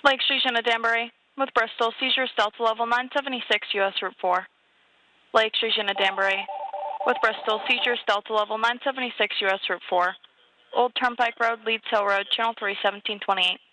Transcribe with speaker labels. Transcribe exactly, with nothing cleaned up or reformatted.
Speaker 1: Lake Street, Jenna Danbury with Bristol. Seizures Delta level nine seventy-six U S Route four. Lake Street, Jenna Danbury with Bristol. Seizures Delta level nine seventy-six U S Route four. Old Turnpike Road, Leeds Hill Road, Channel three, seventeen twenty-eight.